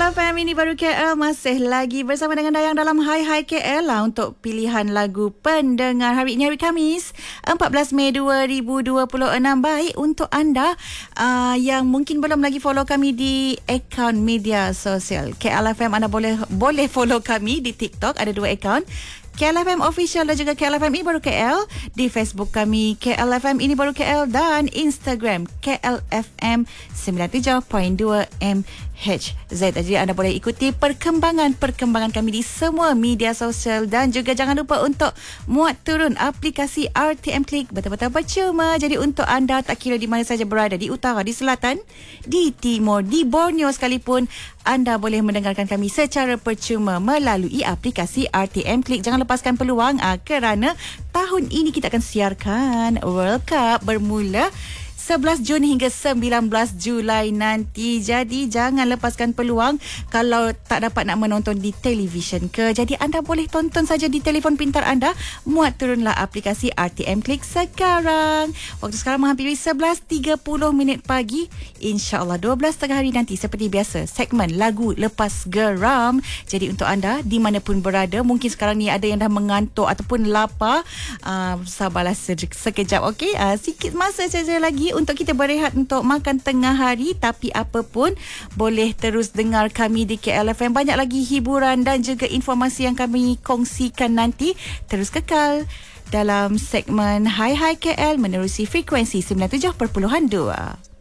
KLFM ini baru KL masih lagi bersama dengan Dayang dalam Hai Hai KL lah untuk pilihan lagu pendengar hari ini, hari Khamis 14 Mei 2026. Baik untuk anda yang mungkin belum lagi follow kami di akaun media sosial KLFM, anda boleh follow kami di TikTok, ada 2 akaun, KLFM Official dan juga KLFM Ini Baru KL. Di Facebook kami KLFM Ini Baru KL dan Instagram KLFM 97.2 MHz. Jadi anda boleh ikuti perkembangan kami di semua media sosial dan juga jangan lupa untuk muat turun aplikasi RTM Klik, betul-betul percuma. Jadi untuk anda tak kira di mana saja berada, di utara, di selatan, di timur, di Borneo sekalipun, anda boleh mendengarkan kami secara percuma melalui aplikasi RTM Klik. Jangan lepaskan peluang kerana tahun ini kita akan siarkan World Cup bermula 11 Jun hingga 19 Julai nanti. Jadi jangan lepaskan peluang kalau tak dapat nak menonton di televisyen ke. Jadi anda boleh tonton saja di telefon pintar anda. Muat turunlah aplikasi RTM Klik sekarang. Waktu sekarang menghampiri 11.30 pagi. InsyaAllah 12.30 hari nanti seperti biasa segmen lagu lepas geram. Jadi untuk anda di mana pun berada, mungkin sekarang ni ada yang dah mengantuk ataupun lapar, sabarlah sekejap, okey? Sikit masa saja lagi untuk kita berehat untuk makan tengah hari. Tapi apa pun, boleh terus dengar kami di KLFM. Banyak lagi hiburan dan juga informasi yang kami kongsikan nanti. Terus kekal dalam segmen Hai Hai KL menerusi frekuensi 97.2.